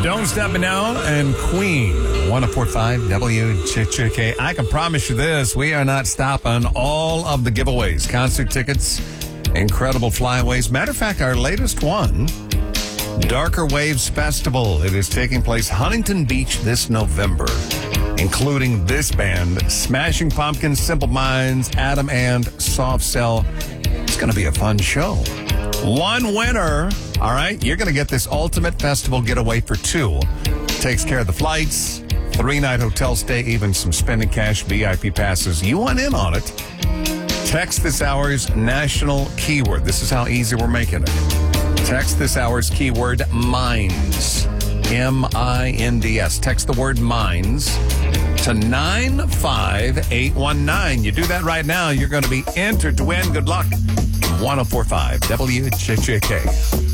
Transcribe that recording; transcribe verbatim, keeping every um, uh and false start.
Don't Stop Me Now and Queen. one oh four point five W J J K. I can promise you this. We are not stopping all of the giveaways. Concert tickets, incredible flyaways. Matter of fact, our latest one, Darker Waves Festival. It is taking place Huntington Beach this November, including this band, Smashing Pumpkins, Simple Minds, Adam and Soft Cell. It's going to be a fun show. One winner, all right? You're going to get this ultimate festival getaway for two. Takes care of the flights, three-night hotel stay, even some spending cash, V I P passes. You want in on it? Text this hour's national keyword. This is how easy we're making it. Text this hour's keyword, MINDS. M I N D S. Text the word MINDS to nine five eight one nine. You do that right now, you're going to be entered to win. Good luck. one oh four point five W J J K.